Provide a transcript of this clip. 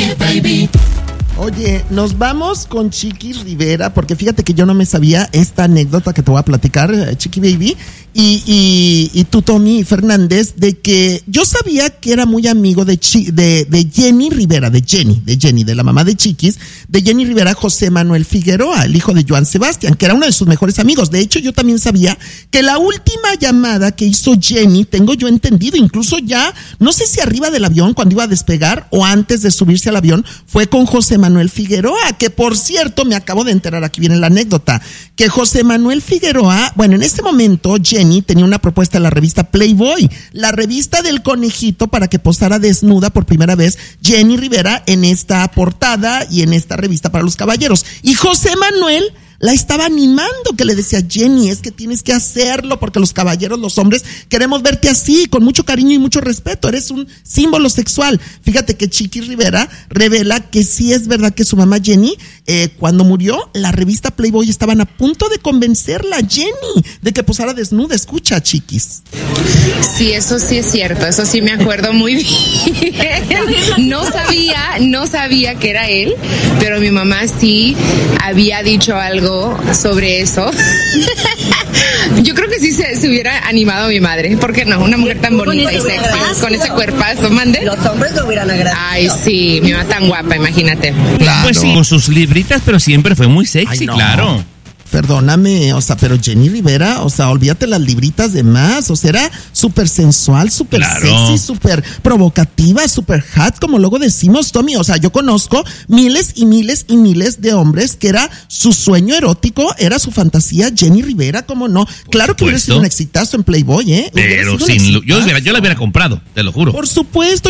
Baby. Oye, nos vamos con Chiqui Rivera, porque fíjate que yo no me sabía esta anécdota que te voy a platicar, Chiqui Baby, y tú, Tommy Fernández, de que yo sabía que era muy amigo de Jenny Rivera, de Jenny, de la mamá de Chiquis, de Jenny Rivera, José Manuel Figueroa, el hijo de Joan Sebastián, que era uno de sus mejores amigos. De hecho, yo también sabía que la última llamada que hizo Jenny, tengo yo entendido, incluso ya, no sé si arriba del avión, cuando iba a despegar, o antes de subirse al avión, fue con José Manuel Figueroa, que por cierto, me acabo de enterar, aquí viene la anécdota, que José Manuel Figueroa, bueno, en este momento Jenny tenía una propuesta en la revista Playboy, la revista del conejito, para que posara desnuda por primera vez Jenny Rivera en esta portada y en esta revista para los caballeros. Y José Manuel la estaba animando, que le decía: Jenny, es que tienes que hacerlo porque los caballeros, los hombres, queremos verte así, con mucho cariño y mucho respeto, eres un símbolo sexual. Fíjate que Chiqui Rivera revela que sí es verdad que su mamá Jenny, cuando murió, la revista Playboy estaban a punto de convencerla, Jenny, de que posara desnuda. Escucha, Chiquis. Sí, eso sí es cierto, eso sí me acuerdo muy bien. No sabía que era él, pero mi mamá sí había dicho algo sobre eso. Yo creo que sí se hubiera animado a mi madre. ¿Por qué no? Una mujer tan bonita y sexy, con ese cuerpazo, mande. Los hombres lo hubieran agradecido. Ay, sí, mi mamá tan guapa, imagínate. Claro. Pues sí, con sus libritas, pero siempre fue muy sexy. Ay, no. Claro. Perdóname, o sea, pero Jenny Rivera, o sea, olvídate las libritas de más, o sea, era súper sensual, súper sexy, súper provocativa, súper hot, como luego decimos, Tommy. O sea, yo conozco miles y miles y miles de hombres que era su sueño erótico, era su fantasía, Jenny Rivera, ¿cómo no? Claro que hubiera sido un exitazo en Playboy, Pero yo la hubiera comprado, te lo juro. Por supuesto.